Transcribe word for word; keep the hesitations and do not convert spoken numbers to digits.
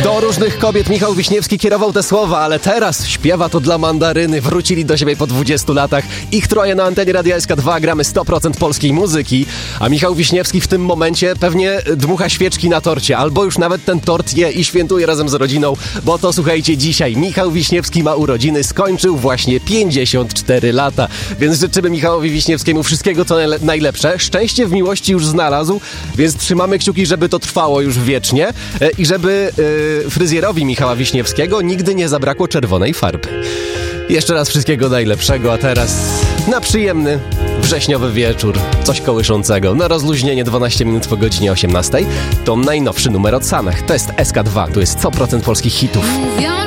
Do różnych kobiet Michał Wiśniewski kierował te słowa, ale teraz śpiewa to dla mandaryny. Wrócili do siebie po dwudziestu latach. Ich troje na antenie Radia S K dwa. Gramy sto procent polskiej muzyki. A Michał Wiśniewski w tym momencie pewnie dmucha świeczki na torcie. Albo już nawet ten tort je i świętuje razem z rodziną. Bo to słuchajcie, dzisiaj Michał Wiśniewski ma urodziny. Skończył właśnie pięćdziesiąt cztery lata. Więc życzymy Michałowi Wiśniewskiemu wszystkiego co najle- najlepsze. Szczęście w miłości już znalazł, więc trzymamy kciuki, żeby to trwało już wiecznie. E, I żeby... E, fryzjerowi Michała Wiśniewskiego nigdy nie zabrakło czerwonej farby. Jeszcze raz wszystkiego najlepszego, a teraz na przyjemny wrześniowy wieczór, coś kołyszącego, na rozluźnienie dwanaście minut po godzinie osiemnastej. To najnowszy numer od Sanach. To jest S K dwa, to jest sto procent polskich hitów.